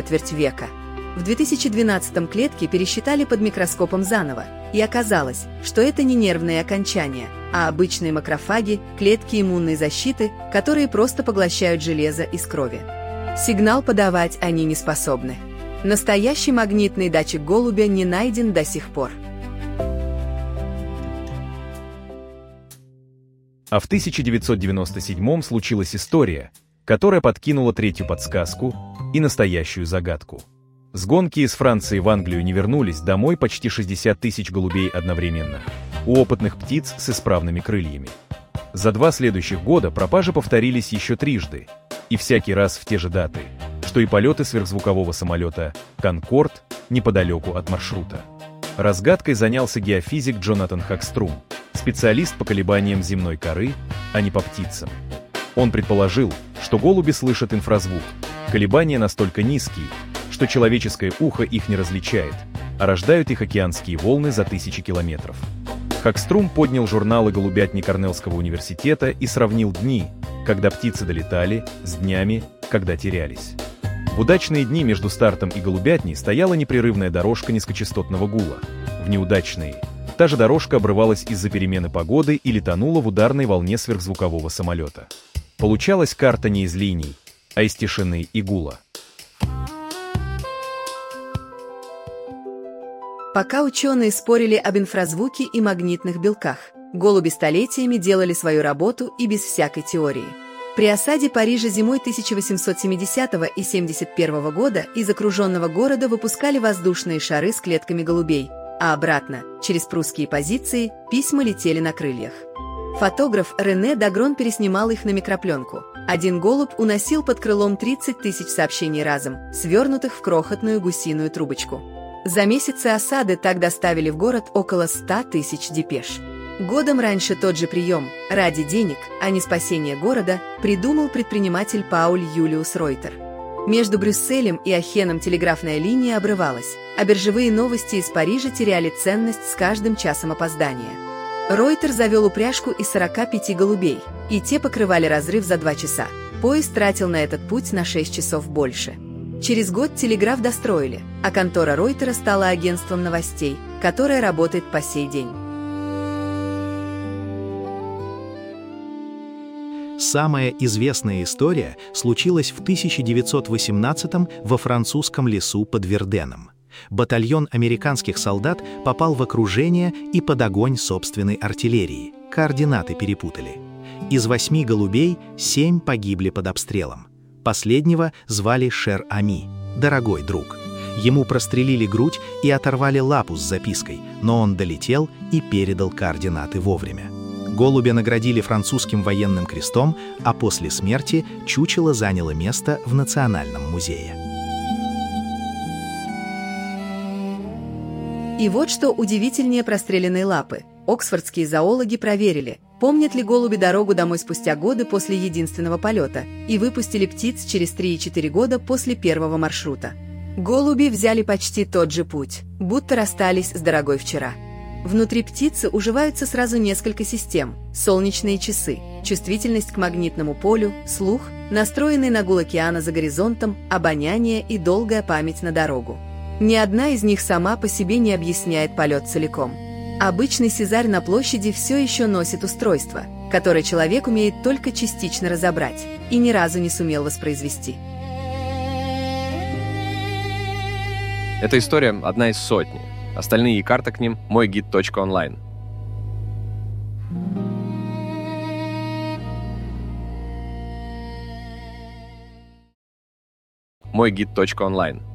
четверть века. В 2012-м клетки пересчитали под микроскопом заново, и оказалось, что это не нервные окончания, а обычные макрофаги, клетки иммунной защиты, которые просто поглощают железо из крови. Сигнал подавать они не способны. Настоящий магнитный датчик голубя не найден до сих пор. А в 1997-м случилась история, которая подкинула третью подсказку и настоящую загадку. С гонки из Франции в Англию не вернулись домой почти 60 тысяч голубей одновременно, у опытных птиц с исправными крыльями. За 2 следующих года пропажи повторились еще трижды, и всякий раз в те же даты, что и полеты сверхзвукового самолета «Конкорд» неподалеку от маршрута. Разгадкой занялся геофизик Джонатан Хакструм, специалист по колебаниям земной коры, а не по птицам. Он предположил, что голуби слышат инфразвук, колебания настолько низкие, что человеческое ухо их не различает, а рождают их океанские волны за тысячи километров. Хакструм поднял журналы голубятни Корнеллского университета и сравнил дни, когда птицы долетали, с днями, когда терялись. В удачные дни между стартом и голубятней стояла непрерывная дорожка низкочастотного гула. В неудачные та же дорожка обрывалась из-за перемены погоды или тонула в ударной волне сверхзвукового самолета. Получалась карта не из линий, а из тишины и гула. Пока ученые спорили об инфразвуке и магнитных белках, голуби столетиями делали свою работу и без всякой теории. При осаде Парижа зимой 1870 и 1871 года из окруженного города выпускали воздушные шары с клетками голубей, а обратно, через прусские позиции, письма летели на крыльях. Фотограф Рене Дагрон переснимал их на микропленку. Один голубь уносил под крылом 30 тысяч сообщений разом, свернутых в крохотную гусиную трубочку. За месяцы осады так доставили в город около 100 тысяч депеш. Годом раньше тот же прием, ради денег, а не спасения города, придумал предприниматель Пауль Юлиус Ройтер. Между Брюсселем и Ахеном телеграфная линия обрывалась, а биржевые новости из Парижа теряли ценность с каждым часом опоздания. Ройтер завел упряжку из 45 голубей, и те покрывали разрыв за 2 часа. Поезд тратил на этот путь на 6 часов больше. Через год телеграф достроили, а контора Ройтера стала агентством новостей, которое работает по сей день. Самая известная история случилась в 1918-м во французском лесу под Верденом. Батальон американских солдат попал в окружение и под огонь собственной артиллерии. Координаты перепутали. Из 8 голубей 7 погибли под обстрелом. Последнего звали Шер-Ами, дорогой друг. Ему прострелили грудь и оторвали лапу с запиской, но он долетел и передал координаты вовремя. Голубя наградили французским военным крестом, а после смерти чучело заняло место в Национальном музее. И вот что удивительнее простреленной лапы. Оксфордские зоологи проверили, помнят ли голуби дорогу домой спустя годы после единственного полета, и выпустили птиц через 3-4 года после первого маршрута. Голуби взяли почти тот же путь, будто расстались с дорогой вчера. Внутри птицы уживаются сразу несколько систем: солнечные часы, чувствительность к магнитному полю, слух, настроенный на гул океана за горизонтом, обоняние и долгая память на дорогу. Ни одна из них сама по себе не объясняет полет целиком. Обычный сизарь на площади все еще носит устройство, которое человек умеет только частично разобрать и ни разу не сумел воспроизвести. Эта история одна из сотни. Остальные и карта к ним – мойгид.онлайн. мойгид.онлайн.